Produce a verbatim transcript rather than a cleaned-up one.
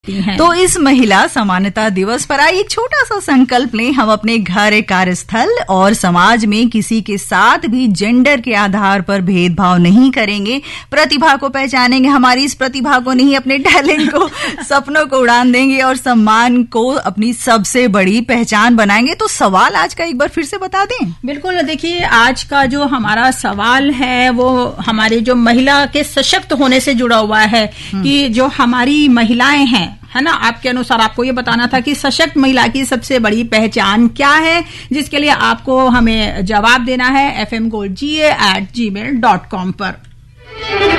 सकती हैं। तो इस महिला समानता दिवस पर आइए एक छोटा सा संकल्प लें। हम अपने घर, कार्यस्थल और समाज में किसी के साथ भी जेंडर के आधार पर भेदभाव नहीं करेंगे। प्रतिभा को पहचानेंगे, हमारी इस प्रतिभा को नहीं, अपने टैलेंट को, सपनों को उड़ान देंगे और सम्मान को अपनी सबसे बड़ी पहचान बनाएंगे। तो सवाल आज का एक बार फिर से बता दें। बिल्कुल, देखिए आज का जो हमारा सवाल है वो हमारे जो महिला के सशक्त होने से जुड़ा हुआ है कि जो हमारी महिलाएं हैं, है ना, आपके अनुसार आपको ये बताना था कि सशक्त महिला की सबसे बड़ी पहचान क्या है, जिसके लिए आपको हमें जवाब देना है एफ एम गोल्ड जी ए एट जी मेल डॉट कॉम पर।